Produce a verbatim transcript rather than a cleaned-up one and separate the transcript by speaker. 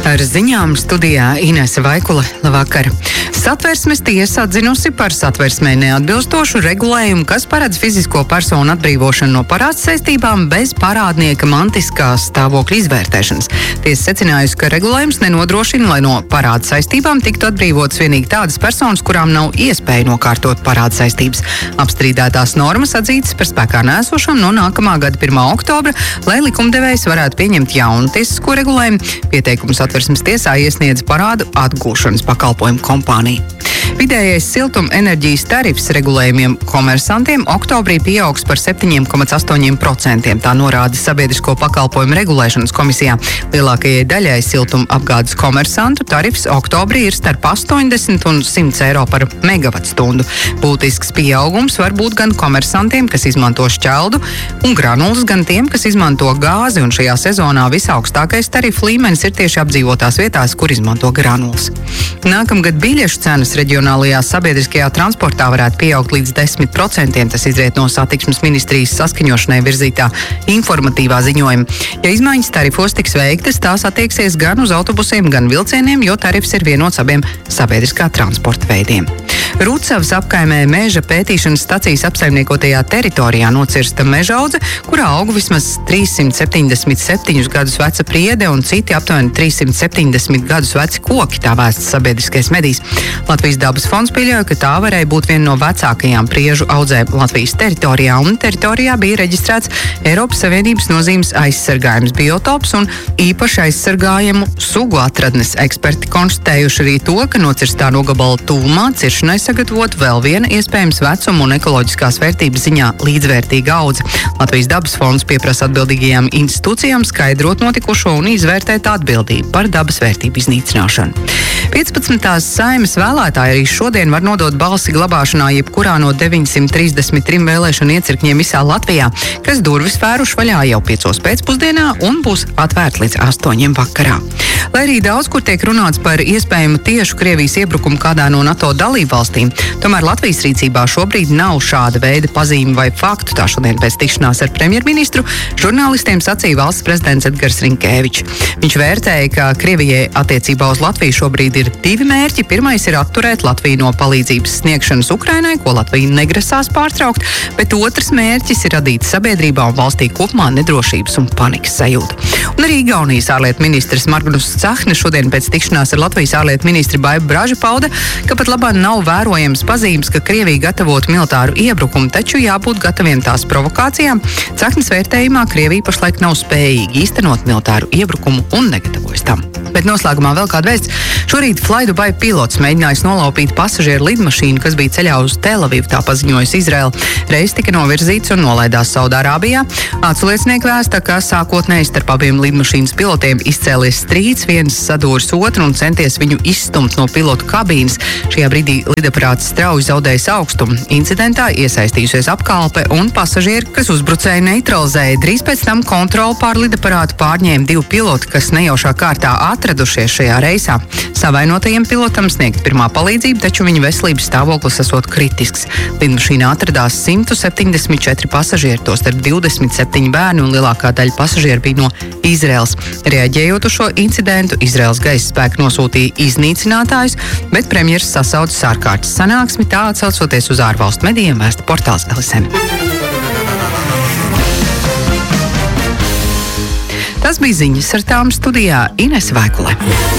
Speaker 1: Ar ziņām studijā Inese Vaikule. Labvakar. Satversmes tiesa atzinusi par satversmē neatbilstošu regulējumu, kas paredz fizisko personu atbrīvošanu no parādsaistībām bez parādnieka mantiskā stāvokļa izvērtēšanas. Tiesa secinājusi, ka regulējums nenodrošina, lai no parādsaistībām tiktu atbrīvotas vienīgi tādas personas, kurām nav iespēja nokārtot parādsaistības. Apstrīdētās normas atzītas par spēkā nēsošām no nākamā gada pirmā oktobra, lai likumdevējs varētu pieņemt jaunu tiesisko regulējumu. Pieteikumu Satversmes tiesā iesniedz parādu atgūšanas pakalpojumu kompānija. Vidējais siltuma enerģijas tarifs regulējumiem komersantiem oktobrī pieaugs par septiņi komats astoņi procenti, tā norāda Sabiedrisko pakalpojumu regulēšanas komisijā. Lielākajai daļai siltuma apgādes komersantu tarifs oktobrī ir starp astoņdesmit un simt eiro par megavatstundu. Būtisks pieaugums var būt gan komersantiem, kas izmanto šķeldu, un granulas, gan tiem, kas izmanto gāzi, un šajā sezonā visaugstākais tarifu līmenis ir tieši apdzīvotās vietās, kur izmanto granulas. Nākamgad biļešu cenas reģionālajā sabiedriskajā transportā varētu pieaugt līdz desmit procentiem. Tas izriet no satiksmes ministrijas saskaņošanai virzītā informatīvā ziņojuma. Ja izmaiņas tarifos tiks veiktas, tās attieksies gan uz autobusiem, gan vilcieniem, jo tarifs ir vienots abiem sabiedriskā transporta veidiem. Rucavas apkaimē meža pētīšanas stacijas apsaimniekotajā teritorijā nocirsta mežaudze, kurā aug vismaz trīssimt septiņdesmit septiņus gadus veca priede un citi aptuveni trīssimt septiņdesmit gadus veci koki, tā vēsts sabiedriskais medijs. Latvijas dabas fonds pieļauj, ka tā varēja būt viena no vecākajām priežu audzēm Latvijas teritorijā, un teritorijā bija reģistrēts Eiropas Savienības nozīmes aizsargājums biotops un īpaši aizsargājumu sugu atradnes. Eksperti konstatējuši arī to, ka nocirstā nogabala tuvumā ciršanai sagatavot vēl viena iespējams vecuma un ekoloģiskās vērtības ziņā līdzvērtīga audze. Latvijas dabas fonds pieprasa atbildīgajām institūcijām skaidrot notikušo un izvērtēt atbildību par dabas vērtību iznīcināšanu. piecpadsmitās Saeimas vēlētāji arī šodien var nodot balsi glabāšanā jebkurā no deviņsimt trīsdesmit trim vēlēšanu iecirkņiem visā Latvijā, kas durvis vēruši vaļā jau piecos pēcpusdienā un būs atvērti līdz astoņiem vakarā. Lai arī daudz kur tiek runāts par iespējamu tiešu Krievijas iebrukumu kādā no NATO dalībvalstīm, tomēr Latvijas rīcībā šobrīd nav šāda veida pazīmi vai faktu. Tā šodien pēc tikšanās ar premjerministru žurnālistiem sacīja valsts prezidents Edgars Rinkēvičs. Viņš vērtēja, ka Krievijai attiecībā uz Latviju šobrīd ir divi mērķi. Pirmais ir atturēt Latviju no palīdzības sniegšanas Ukrainai, ko Latvija negrasās pārtraukt, bet otrs mērķis ir radīt sabiedrībā un valstī kopumā nedrošības un panikas sajūtu. Un arī Igaunijas ārlietu ministrs Margus Cahne šodien pēc tikšanās ar Latvijas ārlietu ministri Baibu Bražu pauda, ka pat labāk nav vērojams pazīmes, ka Krievija gatavotu militāru iebrukumu, taču jābūt gataviem tās provokācijām. Cahnes vērtējumā Krievija pašlaik nav spējīga īstenot militāru iebrukumu un negatavojas tam. Bet noslēgumā vēl kāda vēsts. Šorīt Flydubai pilots mēģinājis nolaupīt pasažieru lidmašīnu, kas bija ceļā uz Telavivu, tā paziņojusi Izraela. Reiz tika novirzīts un nolaidās Saudārābijā. Atsliecinieki vēsta, ka sākotnēji starp abiem lidmašīnas pilotiem izcēlies strīds, viens sadūris otru un centies viņu izstumt no pilotu kabīnes. Šajā brīdī lidaparāts strauji zaudējis augstumu. Incidentā iesaistījusies apkalpe un pasažieri, kas uzbrucēju neutralizēja. Drīz pēc tam kontroli pār lidaparātu pārņēma divi piloti, kas nejaušā kārtā atradušies šajā reisā. Savainotajiem pilotam sniegt pirmā palīdzība, taču viņa veselības stāvoklis esot kritisks. Lidmašīnā atradās simt septiņdesmit četri pasažieri, tostarp divdesmit septiņi bērni, un lielākā daļa pasažieru bija no Izraels. Reaģējot uz šo incidentu, Izraels gaisa spēki nosūtīja iznīcinātājus, bet premjers sasaucis ārkārtas sanāksmi, tā atsaucoties uz ārvalstu medijiem, vēsta portāls L S M. Tas bija ziņas, ar tām studijā Inese Vaikule.